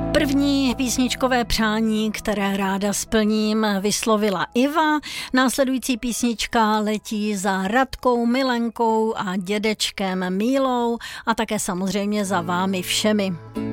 První písničkové přání, které ráda splním, vyslovila Iva. Následující písnička letí za Radkou, Milenkou a dědečkem Mílou a také samozřejmě za vámi všemi.